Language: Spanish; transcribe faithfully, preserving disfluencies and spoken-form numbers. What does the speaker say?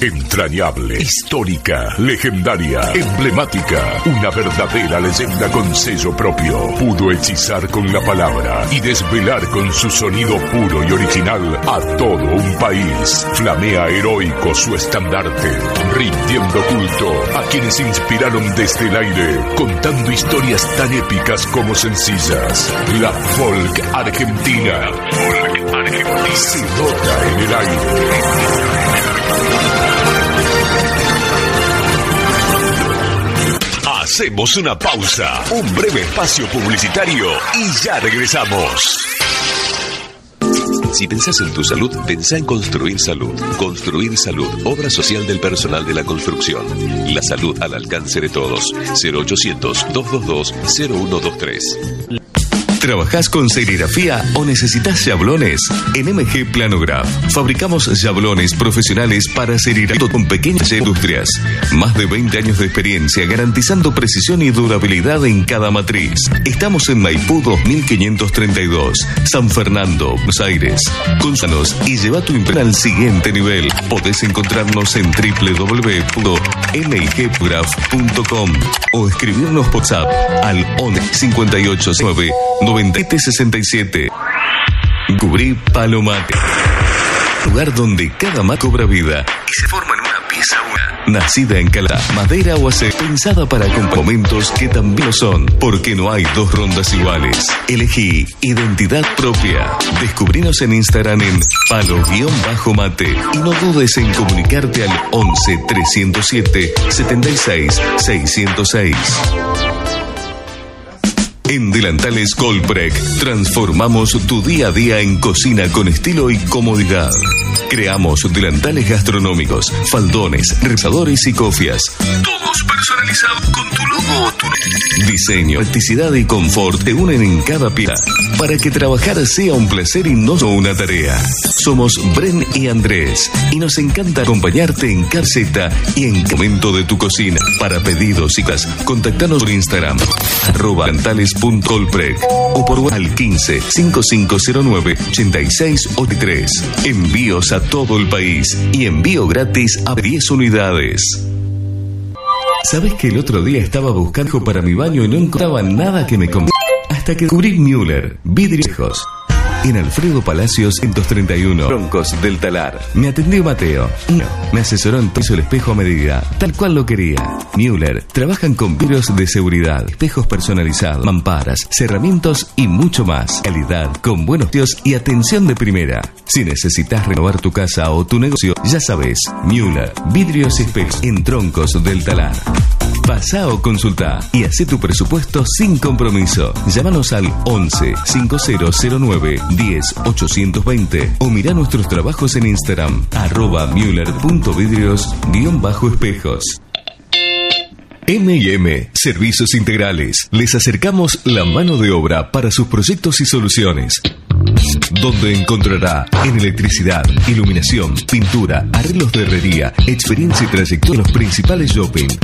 Entrañable, histórica, legendaria, emblemática. Una verdadera leyenda con sello propio. Pudo hechizar con la palabra y desvelar con su sonido puro y original a todo un país. Flamea heroico su estandarte, rindiendo culto a quienes inspiraron desde el aire, contando historias tan épicas como sencillas. La folk argentina. La folk argentina. Se nota en el aire. Hacemos una pausa, un breve espacio publicitario y ya regresamos. Si pensás en tu salud, pensá en Construir Salud. Construir Salud, obra social del personal de la construcción. La salud al alcance de todos. cero ochocientos, doscientos veintidós, cero uno veintitrés. ¿Trabajás con serigrafía o necesitas yablones? En M G Planograph fabricamos yablones profesionales para serigrafía con pequeñas industrias. Más de veinte años de experiencia garantizando precisión y durabilidad en cada matriz. Estamos en Maipú dos mil quinientos treinta y dos, San Fernando, Buenos Aires. Consúltanos y lleva tu imprenta al siguiente nivel. Podés encontrarnos en w w w punto m g graph punto com o escribirnos por WhatsApp al once cincuenta y ocho nueve noventa y siete sesenta y siete. Cubrí Palomate, lugar donde cada mate cobra vida y se forma en una pieza una. Nacida en Calá, madera o acero, pensada para momentos que también lo son, porque no hay dos rondas iguales. Elegí identidad propia. Descubrinos en Instagram en palo-mate y no dudes en comunicarte al once trescientos siete setenta y seis seiscientos seis. En Delantales Colprec transformamos tu día a día en cocina con estilo y comodidad. Creamos delantales gastronómicos, faldones, rezadores y cofias. Todos personalizados con tu logo o tu diseño, practicidad y confort te unen en cada pieza para que trabajar sea un placer y no una tarea. Somos Bren y Andrés y nos encanta acompañarte en caseta y en momento de tu cocina. Para pedidos y cas, contactanos por Instagram arroba delantales.colprec o por al quince cinco cinco cero nueve ochenta y seis ochenta y tres. Envíos a todo el país y envío gratis a diez unidades. ¿Sabes que el otro día estaba buscando para mi baño y no encontraba nada que me convenga? Hasta que descubrí Müller Vidrios. En Alfredo Palacios ciento treinta y uno, Troncos del Talar. Me atendió Mateo. No, me asesoró en todo el espejo a medida, tal cual lo quería. Müller trabajan con vidrios de seguridad, espejos personalizados, mamparas, cerramientos y mucho más. Calidad, con buenos precios y atención de primera. Si necesitas renovar tu casa o tu negocio, ya sabes, Müller Vidrios y Espejos en Troncos del Talar. Pasá o consultá y hacé tu presupuesto sin compromiso. Llámanos al once cincuenta cero nueve diez ochocientos veinte o mirá nuestros trabajos en Instagram arroba müller.vidrios guión bajo espejos. M y M Servicios Integrales. Les acercamos la mano de obra para sus proyectos y soluciones, donde encontrará en electricidad, iluminación, pintura, arreglos de herrería, experiencia y trayectoria en los principales shopping.